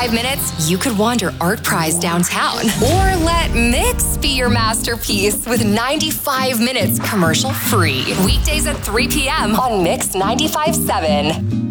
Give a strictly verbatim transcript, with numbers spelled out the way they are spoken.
ninety-five minutes, you could wander Art Prize downtown. Or let Mix be your masterpiece with ninety-five minutes commercial free. Weekdays at three p.m. on Mix ninety-five point seven.